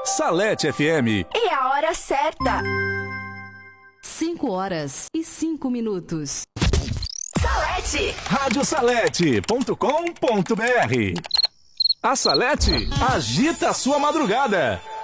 Salete FM. E a hora certa. 5h05. Salete. Radiosalete.com.br. A Salete agita a sua madrugada.